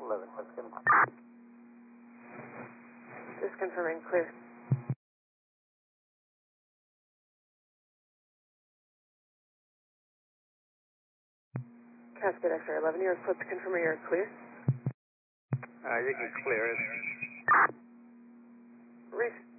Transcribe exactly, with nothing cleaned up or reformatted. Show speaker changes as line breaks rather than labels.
eleven, let's get him.
Just confirming clear. Cascade X-ray eleven, you're equipped to confirm you're clear.
Uh, you can clear it.
Reese.